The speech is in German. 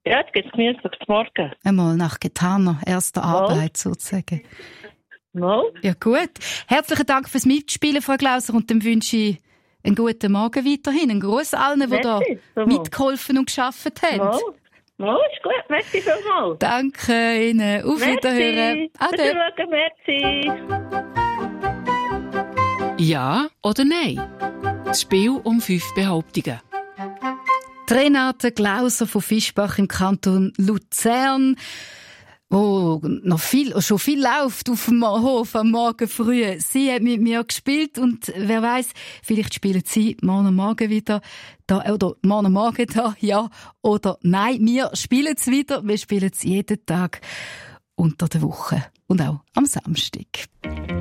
Ja, jetzt geht's gemütlich zum Morgen. Einmal nach getaner erster Arbeit sozusagen. Mal. Ja gut. Herzlichen Dank fürs Mitspielen, Frau Glauser, und dann wünsche ich einen guten Morgen weiterhin. Einen Gruß allen, die da mitgeholfen und gearbeitet haben. Mal, ist gut. Merci vielmals. Danke Ihnen. Auf Wiederhören. Ade. Merci. Ja oder nein? Das Spiel um 5 Behauptungen. Renate Glauser von Fischbach im Kanton Luzern, wo schon viel läuft auf dem Hof am Morgen früh. Sie hat mit mir gespielt und wer weiß, vielleicht spielen Sie morgen am Morgen wieder da, oder morgen am Morgen da, ja oder nein. Wir spielen es wieder. Wir spielen es jeden Tag unter der Woche und auch am Samstag.